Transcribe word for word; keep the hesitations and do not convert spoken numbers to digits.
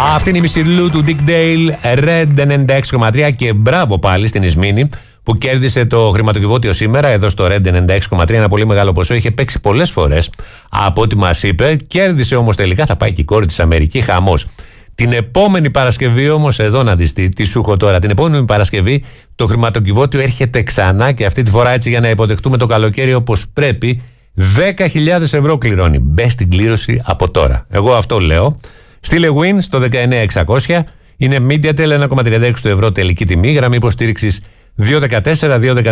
Αυτή είναι η Μισιλού του Dick Dale, Red ενενήντα έξι κόμμα τρία και μπράβο πάλι στην Ισμήνη που κέρδισε το χρηματοκιβώτιο σήμερα εδώ στο Red ενενήντα έξι κόμμα τρία. Ένα πολύ μεγάλο ποσό. Είχε παίξει πολλές φορές από ό,τι μας είπε. Κέρδισε όμως τελικά. Θα πάει και η κόρη της Αμερική. Χαμός. Την επόμενη Παρασκευή όμως, εδώ να δεις τι, τι σου έχω τώρα. Την επόμενη Παρασκευή το χρηματοκιβώτιο έρχεται ξανά και αυτή τη φορά έτσι για να υποδεχτούμε το καλοκαίρι όπως πρέπει. δέκα χιλιάδες ευρώ κληρώνει. Μπες στην κλήρωση από τώρα. Εγώ αυτό λέω. Στείλε win στο δεκαεννιά εξακόσια. Είναι MediaTel ένα κόμμα τριάντα έξι ευρώ τελική τιμή. Γραμμή υποστήριξης δύο ένα τέσσερα δύο ένα τέσσερα.